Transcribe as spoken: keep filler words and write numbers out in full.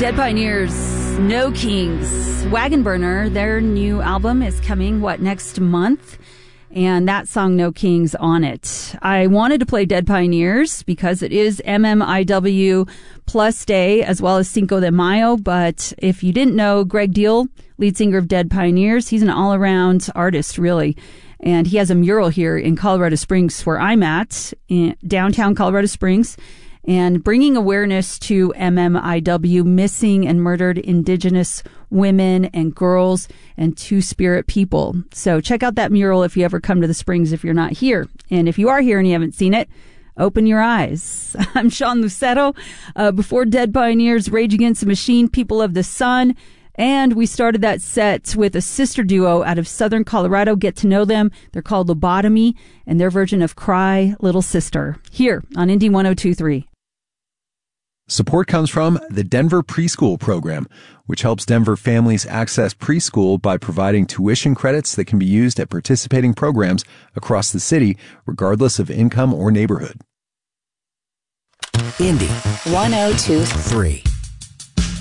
Dead Pioneers, No Kings, Wagon Burner. Their new album is coming, what, next month? And that song, No Kings, on it. I wanted to play Dead Pioneers because it is M M I W Plus Day as well as Cinco de Mayo. But if you didn't know, Greg Deal, lead singer of Dead Pioneers, he's an all-around artist, really. And he has a mural here in Colorado Springs where I'm at, in downtown Colorado Springs, and bringing awareness to M M I W, missing and murdered Indigenous women and girls and Two-Spirit people. So check out that mural if you ever come to the Springs if you're not here. And if you are here and you haven't seen it, open your eyes. I'm Sean Lucetto. Uh, before Dead Pioneers, Rage Against the Machine, People of the Sun. And we started that set with a sister duo out of Southern Colorado. Get to know them. They're called Lobotomy, and their version of Cry Little Sister, here on Indy one oh two point three. Support comes from the Denver Preschool Program, which helps Denver families access preschool by providing tuition credits that can be used at participating programs across the city, regardless of income or neighborhood. Indy one oh two point three.